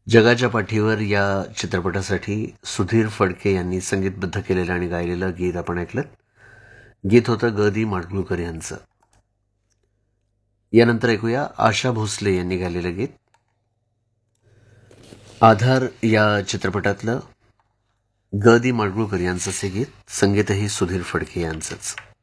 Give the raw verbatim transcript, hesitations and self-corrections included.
जगाच्या पाठीवर या चित्रपटासाठी सुधीर फडके यांनी संगीतबद्ध केलेलं आणि गायलेलं गीत आपण ऐकलं. गीत होतं ग दी माडगुळकर यांचं. यानंतर ऐकूया आशा भोसले यांनी गायलेलं गीत. आधार या चित्रपटातलं ग दी माडगुळकर यांचं हे गीत, संगीतही सुधीर फडके यांचंच.